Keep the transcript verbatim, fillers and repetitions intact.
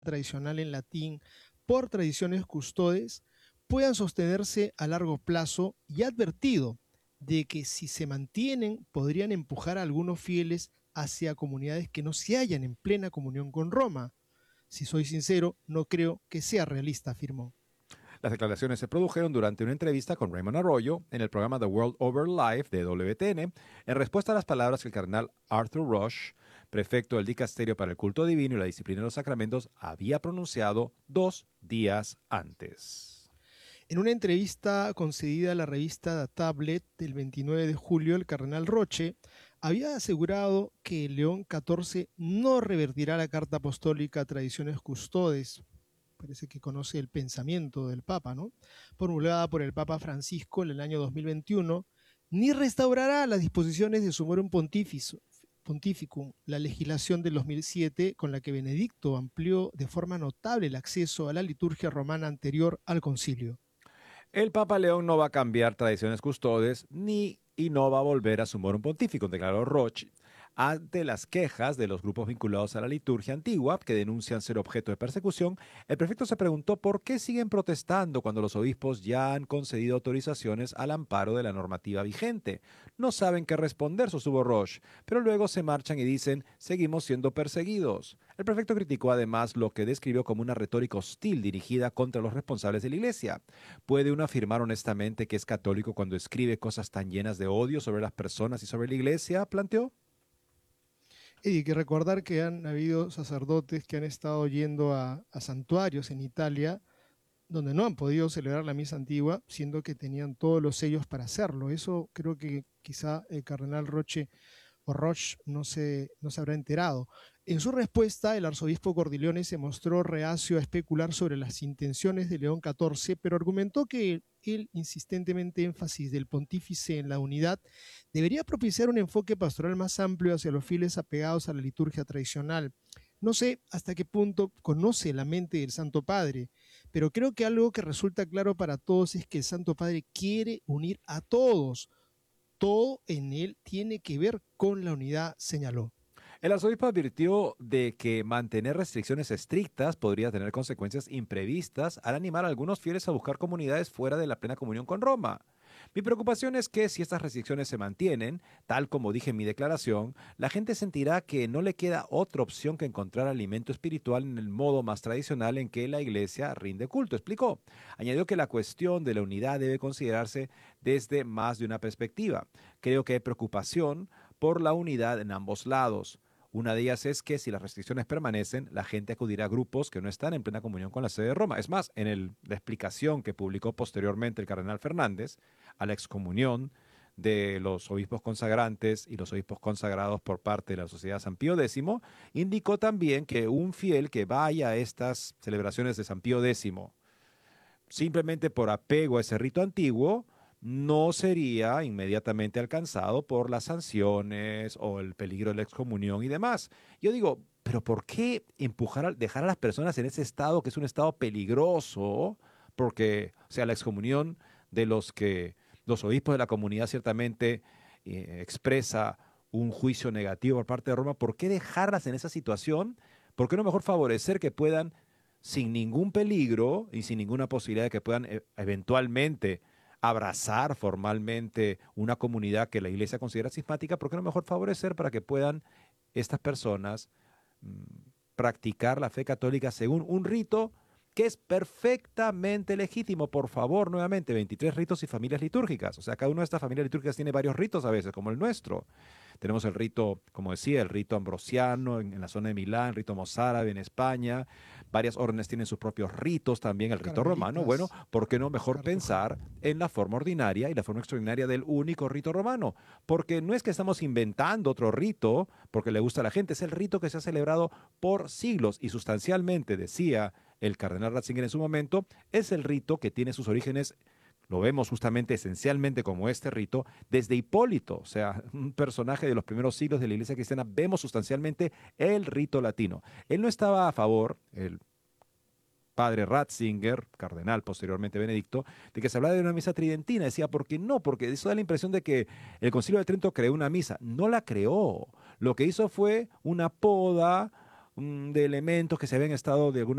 tradicional en latín por tradiciones custodes puedan sostenerse a largo plazo y ha advertido de que si se mantienen podrían empujar a algunos fieles hacia comunidades que no se hallan en plena comunión con Roma. Si soy sincero, no creo que sea realista, afirmó. Las declaraciones se produjeron durante una entrevista con Raymond Arroyo en el programa The World Over Live de W T N, en respuesta a las palabras que el cardenal Arthur Roche, prefecto del Dicasterio para el Culto Divino y la Disciplina de los Sacramentos, había pronunciado dos días antes. En una entrevista concedida a la revista The Tablet del veintinueve de julio, el cardenal Roche había asegurado que León catorce no revertirá la Carta Apostólica Tradiciones Custodes, parece que conoce el pensamiento del Papa, ¿no?, formulada por el Papa Francisco en el año dos mil veintiuno, ni restaurará las disposiciones de Summorum Pontificum, la legislación del dos mil siete con la que Benedicto amplió de forma notable el acceso a la liturgia romana anterior al concilio. El Papa León no va a cambiar tradiciones custodes ni y no va a volver a Summorum Pontificum, declaró Roche, ante las quejas de los grupos vinculados a la liturgia antigua que denuncian ser objeto de persecución. El prefecto se preguntó por qué siguen protestando cuando los obispos ya han concedido autorizaciones al amparo de la normativa vigente. No saben qué responder, sostuvo Roche, pero luego se marchan y dicen seguimos siendo perseguidos. El prefecto criticó además lo que describió como una retórica hostil dirigida contra los responsables de la Iglesia. ¿Puede uno afirmar honestamente que es católico cuando escribe cosas tan llenas de odio sobre las personas y sobre la Iglesia?, planteó. Y hay que recordar que han habido sacerdotes que han estado yendo a, a santuarios en Italia donde no han podido celebrar la misa antigua, siendo que tenían todos los sellos para hacerlo. Eso creo que quizá el cardenal Roche o Roche no se, no se habrá enterado. En su respuesta, el arzobispo Cordileone se mostró reacio a especular sobre las intenciones de León catorce, pero argumentó que el insistentemente énfasis del pontífice en la unidad debería propiciar un enfoque pastoral más amplio hacia los fieles apegados a la liturgia tradicional. No sé hasta qué punto conoce la mente del Santo Padre, pero creo que algo que resulta claro para todos es que el Santo Padre quiere unir a todos. Todo en él tiene que ver con la unidad, señaló. El arzobispo advirtió de que mantener restricciones estrictas podría tener consecuencias imprevistas al animar a algunos fieles a buscar comunidades fuera de la plena comunión con Roma. Mi preocupación es que si estas restricciones se mantienen, tal como dije en mi declaración, la gente sentirá que no le queda otra opción que encontrar alimento espiritual en el modo más tradicional en que la Iglesia rinde culto, explicó. Añadió que la cuestión de la unidad debe considerarse desde más de una perspectiva. Creo que hay preocupación por la unidad en ambos lados. Una de ellas es que si las restricciones permanecen, la gente acudirá a grupos que no están en plena comunión con la sede de Roma. Es más, en el, la explicación que publicó posteriormente el cardenal Fernández a la excomunión de los obispos consagrantes y los obispos consagrados por parte de la Sociedad San Pío X, indicó también que un fiel que vaya a estas celebraciones de San Pío X simplemente por apego a ese rito antiguo, no sería inmediatamente alcanzado por las sanciones o el peligro de la excomunión y demás. Yo digo, pero ¿por qué empujar, a, dejar a las personas en ese estado que es un estado peligroso? Porque, o sea, la excomunión de los que los obispos de la comunidad ciertamente eh, expresa un juicio negativo por parte de Roma. ¿Por qué dejarlas en esa situación? ¿Por qué no mejor favorecer que puedan, sin ningún peligro y sin ninguna posibilidad de que puedan eh, eventualmente abrazar formalmente una comunidad que la Iglesia considera cismática? ¿Por qué no mejor favorecer para que puedan estas personas mmm, practicar la fe católica según un rito que es perfectamente legítimo? Por favor, nuevamente, veintitrés ritos y familias litúrgicas. O sea, cada una de estas familias litúrgicas tiene varios ritos a veces, como el nuestro. Tenemos el rito, como decía, el rito ambrosiano en, en la zona de Milán, el rito mozárabe en España. Varias órdenes tienen sus propios ritos, también el rito romano. Bueno, ¿por qué no mejor pensar en la forma ordinaria y la forma extraordinaria del único rito romano? Porque no es que estamos inventando otro rito porque le gusta a la gente, es el rito que se ha celebrado por siglos y sustancialmente, decía el cardenal Ratzinger en su momento, es el rito que tiene sus orígenes, lo vemos justamente esencialmente como este rito, desde Hipólito, o sea, un personaje de los primeros siglos de la Iglesia cristiana, vemos sustancialmente el rito latino. Él no estaba a favor, el padre Ratzinger, cardenal posteriormente Benedicto, de que se hablara de una misa tridentina. Decía, ¿por qué no? Porque eso da la impresión de que el Concilio de Trento creó una misa. No la creó. Lo que hizo fue una poda, mm, de elementos que se habían estado de alguna